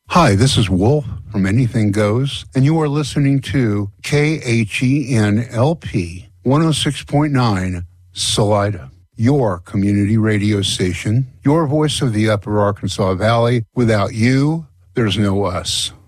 Hi, this is Wolf from Anything Goes, and you are listening to KHENLP 106.9 Salida, your community radio station, your voice of the Upper Arkansas Valley. Without you, there's no us.